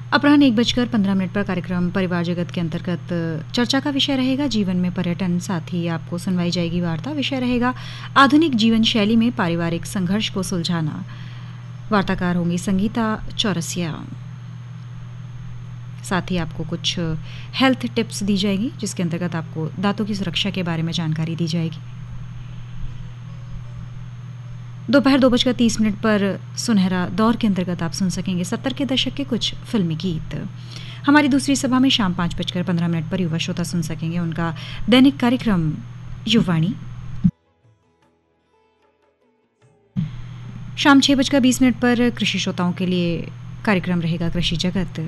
अपराह्न 1:15 पर कार्यक्रम परिवार जगत के अंतर्गत चर्चा का विषय रहेगा जीवन में पर्यटन। साथ ही आपको सुनवाई जाएगी वार्ता। विषय रहेगा आधुनिक जीवन शैली में पारिवारिक संघर्ष को सुलझाना। वार्ताकार होंगी संगीता चौरसिया। साथ ही आपको कुछ हेल्थ टिप्स दी जाएगी जिसके अंतर्गत आपको दांतों की सुरक्षा के बारे में जानकारी दी जाएगी। दोपहर 2:30 पर सुनहरा दौर के अंतर्गत आप सुन सकेंगे 70 के दशक के कुछ फिल्मी गीत। हमारी दूसरी सभा में शाम 5:15 पर युवा श्रोता सुन सकेंगे उनका दैनिक कार्यक्रम युवाणी। शाम 6:20 पर कृषि श्रोताओं के लिए कार्यक्रम रहेगा कृषि जगत।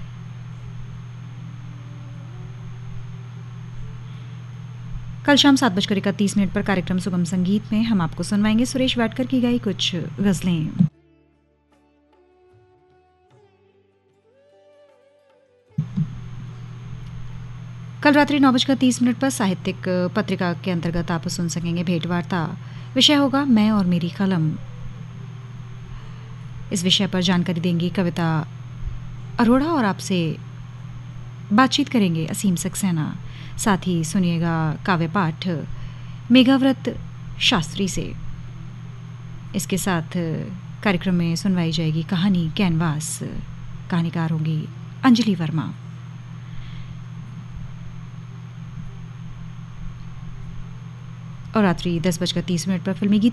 कल शाम 7:31 पर कार्यक्रम सुगम संगीत में हम आपको सुनवाएंगे सुरेश वाडकर की गाई कुछ गजलें। कल रात्रि 9:30 पर साहित्यिक पत्रिका के अंतर्गत आप सुन सकेंगे भेंट वार्ता। विषय होगा मैं और मेरी कलम। इस विषय पर जानकारी देंगी कविता अरोड़ा और आपसे बातचीत करेंगे असीम सक्सेना। साथ ही सुनिएगा काव्य पाठ मेघाव्रत शास्त्री से। इसके साथ कार्यक्रम में सुनवाई जाएगी कहानी कैनवास। कहानीकार होंगी अंजलि वर्मा। और रात्रि 10:30 पर फिल्मी गीत